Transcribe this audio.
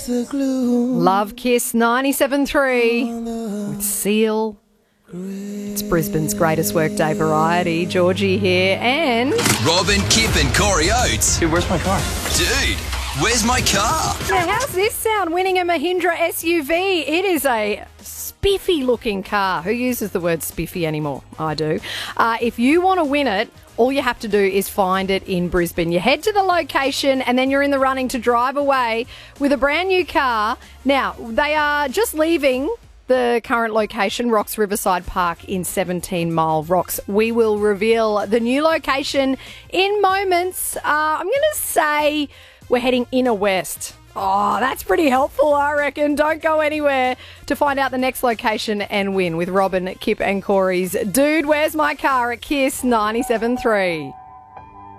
Love Kiss 97.3 with Seal. It's Brisbane's greatest workday variety. Georgie here and... Robin, Kip and Corey Oates. Dude, where's my car? Dude, where's my car? Now, how's this sound? Winning a Mahindra SUV. It is a spiffy looking car. Who uses the word spiffy anymore? I do. If you want to win it, all you have to do is find it in Brisbane. You head to the location and then you're in the running to drive away with a brand new car. Now, they are just leaving the current location, Rocks Riverside Park in 17 Mile Rocks. We will reveal the new location in moments. I'm going to say we're heading inner west. Oh, that's pretty helpful, I reckon. Don't go anywhere to find out the next location and win with Robin, Kip and Corey's Dude, Where's My Car at Kiss 97.3.